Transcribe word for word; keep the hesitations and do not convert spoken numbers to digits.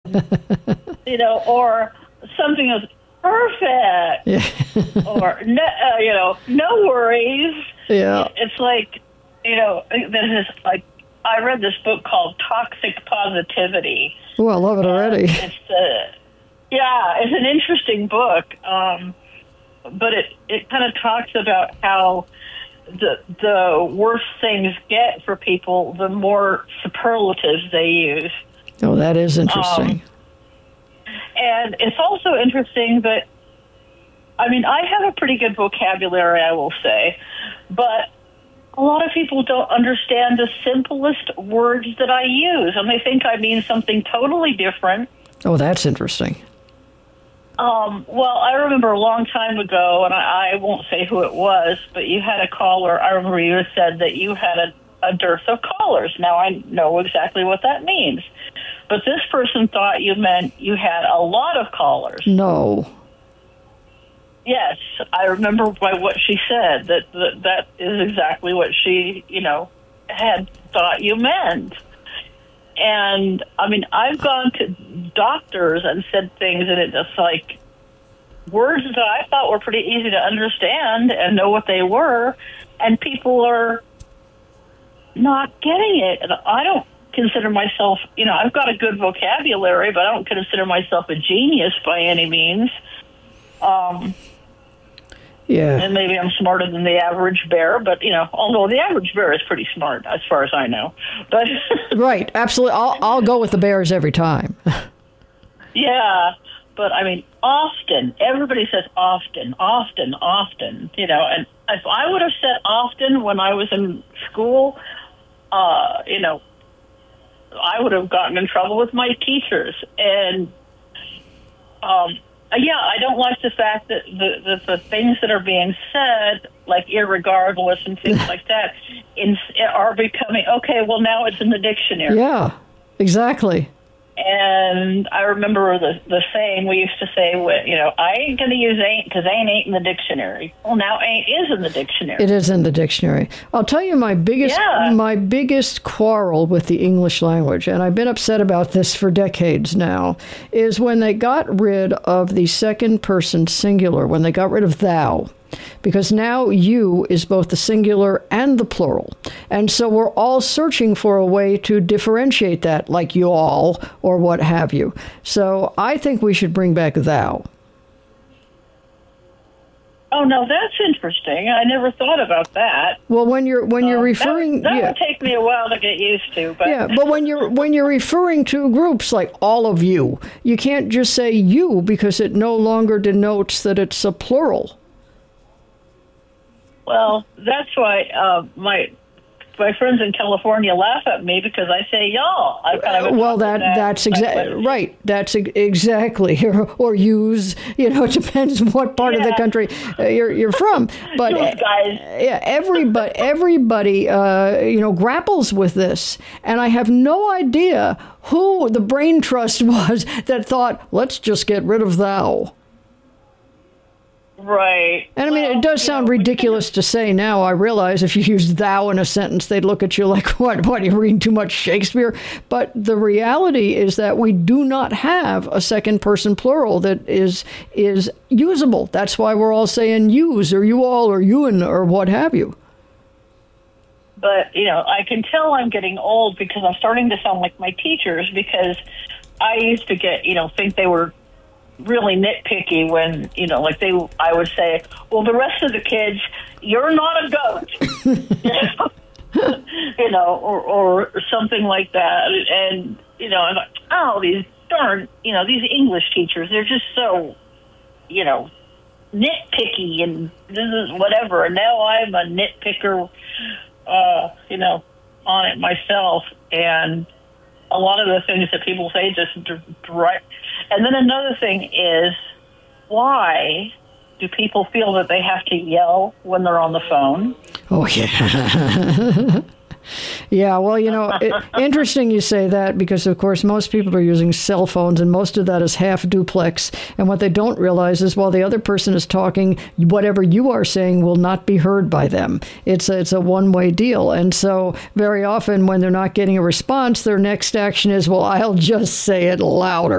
you know, or something is perfect, Yeah. or no, uh, you know, no worries. Yeah. It's like, you know, there's this, like, I read this book called Toxic Positivity. Oh, I love it already. It's uh, yeah, it's an interesting book, um, but it, it kind of talks about how the the worse things get for people, the more superlatives they use. Oh, that is interesting. Um, and it's also interesting that, I mean, I have a pretty good vocabulary, I will say, but a lot of people don't understand the simplest words that I use, and they think I mean something totally different. Oh, that's interesting. Um, well, I remember a long time ago, and I, I won't say who it was, but you had a caller. I remember you said that you had a, a dearth of callers. Now I know exactly what that means. But this person thought you meant you had a lot of callers. No. Yes, I remember by what she said that, that that is exactly what she, you know, had thought you meant. And, I mean, I've gone to doctors and said things, and it's just like words that I thought were pretty easy to understand and know what they were, and people are not getting it. And I don't consider myself, you know, I've got a good vocabulary, but I don't consider myself a genius by any means. Um, Yeah. and maybe I'm smarter than the average bear, but, you know, although the average bear is pretty smart as far as I know. But Right, absolutely. I'll, I'll go with the Bears every time. yeah, but I mean, often, everybody says often, often, often, you know, and if I would have said often when I was in school, uh, you know, I would have gotten in trouble with my teachers. And, um, yeah, I don't like the fact that the, the, the things that are being said, like irregardless and things like that, in, are becoming, okay, well, now it's in the dictionary. Yeah, exactly. And I remember the the saying we used to say, you know, I ain't going to use ain't because ain't ain't in the dictionary. Well, now ain't is in the dictionary. It is in the dictionary. I'll tell you my biggest Yeah. my biggest quarrel with the English language, and I've been upset about this for decades now, is when they got rid of the second person singular, when they got rid of thou. Because now you is both the singular and the plural. And so we're all searching for a way to differentiate that, like you all or what have you. So I think we should bring back thou. Oh, no, that's interesting. I never thought about that. Well, when you're when you're Um, referring, that, that yeah. would take me a while to get used to. But Yeah, but when you're when you're referring to groups like all of you, you can't just say you because it no longer denotes that it's a plural. Well, that's why uh, my my friends in California laugh at me because I say y'all. I kind of Well, that, that that's exactly right. That's ex- exactly or, or use. You know, it depends what part of the Yeah. country uh, you're you're from. But Those guys. yeah, everybody everybody uh, you know grapples with this, and I have no idea who the brain trust was that thought, let's just get rid of thou. Right. And I mean, Well, it does you sound know, ridiculous to say now. I realize if you use thou in a sentence, they'd look at you like, what, what, you're reading too much Shakespeare? But the reality is that we do not have a second person plural that is is usable. That's why we're all saying use or you all or you and or what have you. But, you know, I can tell I'm getting old because I'm starting to sound like my teachers because I used to get, you know, think they were really nitpicky when, you know, like they, I would say, well, the rest of the kids, you're not a goat, you know, or, or something like that. And, you know, I'm like, oh, these darn, you know, these English teachers, they're just so, you know, nitpicky and this is whatever. And now I'm a nitpicker, uh, you know, on it myself. And a lot of the things that people say just direct. And then another thing is, why do people feel that they have to yell when they're on the phone? Oh, yeah. Yeah, well, you know, it, interesting you say that because, of course, most people are using cell phones and most of that is half duplex. And what they don't realize is while the other person is talking, whatever you are saying will not be heard by them. It's a, it's a one-way deal. And so very often when they're not getting a response, their next action is, well, I'll just say it louder.